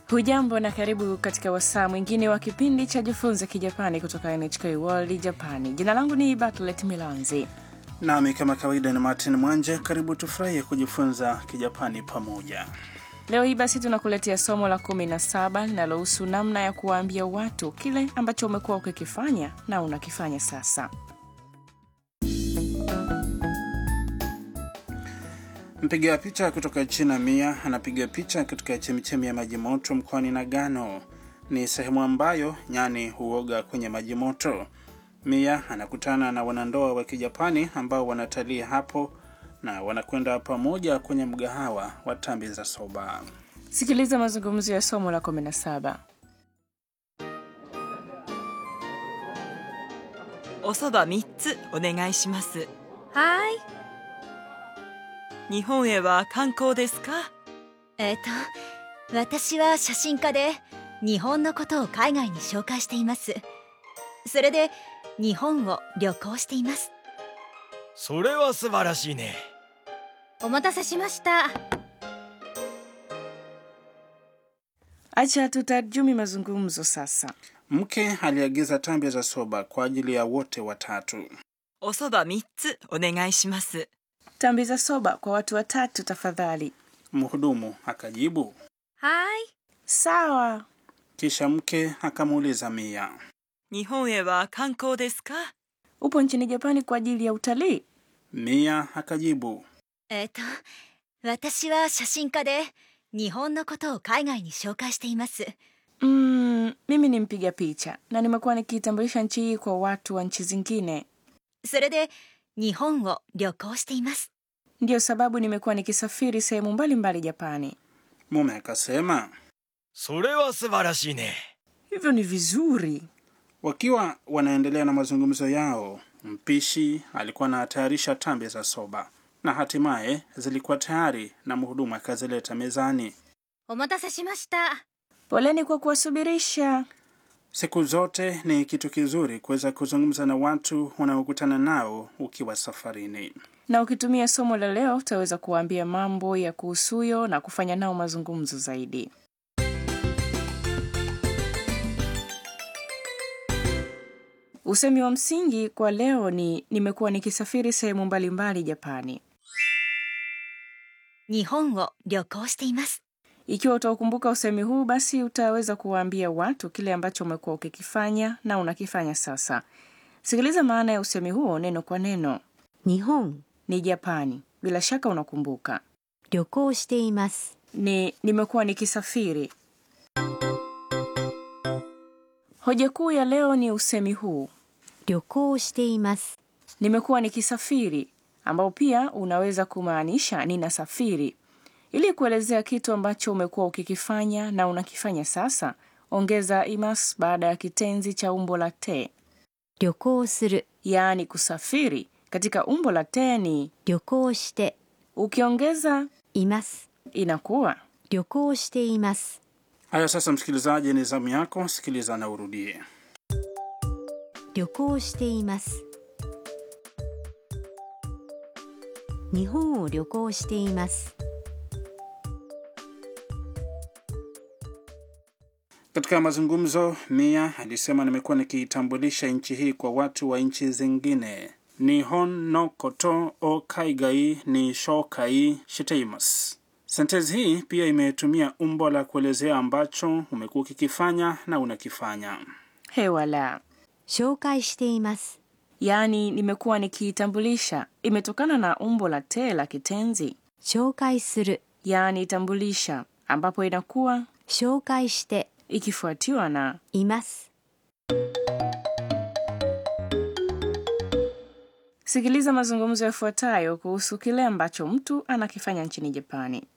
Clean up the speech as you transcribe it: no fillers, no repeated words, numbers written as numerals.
Hujambo na karibu katika wasaa mwingine wa kipindi cha Jifunze Kijapani kutoka NHK World Japani. Jina langu ni Bartlett Milanzi. Nami kama kawaida ni Martin Mwanje, karibu tufurahie kujifunza Kijapani pamoja. Leo hii basi tunakuletea somo la 17 linalohusu namna ya kuwaambia watu kile ambacho umekuwa ukikifanya na unakifanya sasa. Mpiga picha kutoka China Mia anapiga picha katika chemichemi ya maji moto mkoani Nagano. Ni sehemu ambayo nyani huoga kwenye maji moto. Mia anakutana na wanandoa wa Kijapani ambao wanatalii hapo na wanakwenda pamoja kwenye mgahawa wa tambi za soba. Sikiliza mazungumzo ya somo la 17. お蕎麦3つお願いします。 はい。 日本へは観光ですか？ 私は写真家で日本のことを海外に紹介しています。それで日本を旅行しています。 それは素晴らしいね。 お待たせしました。 Acha tutarjumi mazungumzo sasa. Mke aliagiza tambi za soba kwa ajili ya wote watatu. お蕎麦3つお願いします。 Tambi za soba kwa watu watatu tafadhali. Mhudumu akajibu, はい。 Sawa. kisha mke akamuuliza Mia, 日本へは観光ですか？ Upo nchini Japani kwa ajili ya utalii? Mia akajibu, 私は写真家で日本のことを海外に紹介しています。 Mimi ni mpiga picha na nimekuwa nikitambulisha nchi hii kwa watu wa nchi zingine. それで日本を旅行しています。 Ndio sababu nimekuwa nikisafiri sehemu mbalimbali Japani. mume akasema, それは素晴らしいね。 Hivyo ni vizuri. Wakiwa wanaendelea na mazungumzo yao, mpishi alikuwa anatayarisha tambi za soba na hatimaye zilikuwa tayari na mhudumu akazileta mezani. お待たせしました。 Poleni kwa kuwasubirisha. Siku zote ni kitu kizuri kuweza kuzungumza na watu unaokutana nao ukiwa safarini. Na ukitumia somo la leo utaweza kuwaambia mambo ya kuhusuyo na kufanya nao mazungumzo zaidi. Usemi wa msingi kwa leo ni nimekuwa nikisafiri sehemu mbalimbali Japani. 日本を旅行しています。 Ikiwa utakumbuka usemi huu basi utaweza kuwaambia watu kile ambacho umekuwa ukikifanya na unakifanya sasa. Sikiliza maana ya usemi huo neno kwa neno. 日本 Ni Japani. Bila shaka unakumbuka. 旅行しています。 Ni nimekuwa nikisafiri. Hoja kuu ya leo ni usemi huu. 旅行しています。 Nimekuwa nikisafiri, ambao pia unaweza kumaanisha ninasafiri. Ili kuelezea kitu ambacho umekuwa ukikifanya na unakifanya sasa, ongeza imas baada ya kitenzi cha umbo la te. 旅行する。 Yaani kusafiri katika umbo la te ni 旅行して ukiongeza います。 inakuwa. 旅行しています。 Haya sasa msikilizaji, ni zamu yako, sikiliza na urudie. 旅行しています。日本を旅行しています。 Katika mazungumzo, Mia alisema nimekuwa nikitambulisha nchi hii kwa watu wa nchi zingine. Nihon no koto o kaigai ni shokai shiteimasu. Sentence hii pia imetumia umbo la kuelezea ambacho umekuwa ukikifanya na unakifanya. Hewala. 紹介しています。 Yaani nimekuwa nikitambulisha. Imetokana na umbo la te la kitenzi. 紹介する。 Yaani tambulisha, ambapo inakuwa 紹介して ikifuatiwa na います。 Sikiliza mazungumzo yafuatayo kuhusu kile ambacho mtu anakifanya nchini Japani.